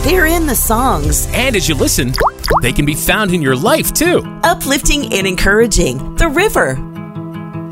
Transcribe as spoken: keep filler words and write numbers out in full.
They're in the songs. And as you listen, they can be found in your life too. Uplifting and encouraging. The River.